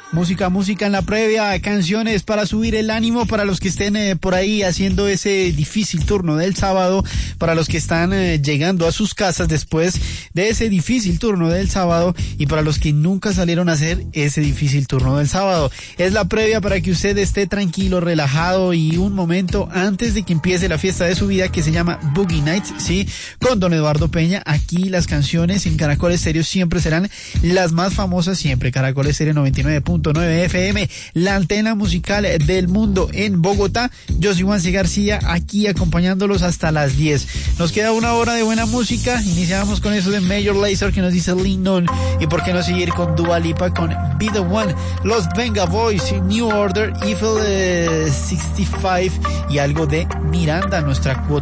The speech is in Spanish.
Música en la previa, canciones para subir el ánimo para los que estén por ahí haciendo ese difícil turno del sábado, para los que están llegando a sus casas después de ese difícil turno del sábado y para los que nunca salieron a hacer ese difícil turno del sábado. Es la previa para que usted esté tranquilo, relajado y un momento antes de que empiece la fiesta de su vida que se llama Boogie Nights, ¿sí? Con Don Eduardo Peña. Aquí las canciones en Caracol Estéreo siempre serán las más famosas, siempre. Caracol Estéreo 99.9 FM, la antena musical del mundo en Bogotá. Yo soy Juan C. García, aquí acompañándolos hasta las 10. Nos queda una hora de buena música. Iniciamos con eso de Major Lazer que nos dice Lean On, y por qué no seguir con Dua Lipa con Be The One, los Venga Boys, New Order, Eiffel 65 y algo de Miranda, nuestra cuota